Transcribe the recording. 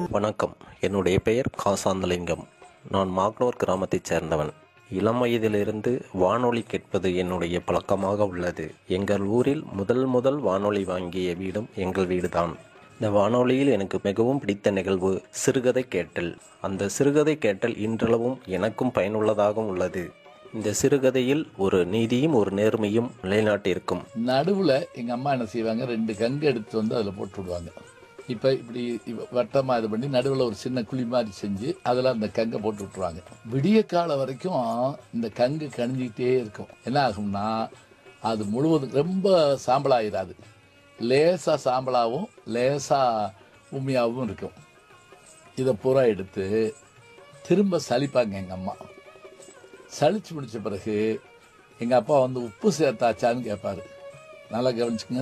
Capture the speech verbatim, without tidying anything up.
வணக்கம். என்னுடைய பெயர் காசாந்தலிங்கம். நான் மாக்னூர் கிராமத்தைச் சேர்ந்தவன். இளம் வயதிலிருந்து வானொலி கேட்பது என்னுடைய பழக்கமாக உள்ளது. எங்கள் ஊரில் முதல் முதல் வானொலி வாங்கிய வீடும் எங்கள் வீடுதான். இந்த வானொலியில் எனக்கு மிகவும் பிடித்த நிகழ்வு சிறுகதை கேட்டல். அந்த சிறுகதை கேட்டல் இன்றளவும் எனக்கும் பயனுள்ளதாகவும் உள்ளது. இந்த சிறுகதையில் ஒரு நீதியும் ஒரு நேர்மையும் நிலைநாட்டியிருக்கும். நடுவில் எங்கள் அம்மா என்ன செய்வாங்க, ரெண்டு கங்கு எடுத்து வந்து அதில் போட்டு விடுவாங்க. இப்போ இப்படி வட்டமாக இது பண்ணி நடுவில் ஒரு சின்ன குழி மாதிரி செஞ்சு அதில் அந்த கங்கை போட்டு விட்டுருவாங்க. விடிய காலம் வரைக்கும் இந்த கங்கு கணிஞ்சிக்கிட்டே இருக்கும். என்ன ஆகும்னா, அது முழுவதும் ரொம்ப சாம்பலாயிராது, லேசாக சாம்பலாகவும் லேசாக உண்மையாகவும் இருக்கும். இதை பூரா எடுத்து திரும்ப சலிப்பாங்க எங்கள் அம்மா. சலிச்சு முடித்த பிறகு எங்கள் அப்பா வந்து உப்பு சேர்த்தாச்சான்னு கேட்பாரு. நல்லா கவனிச்சுங்க,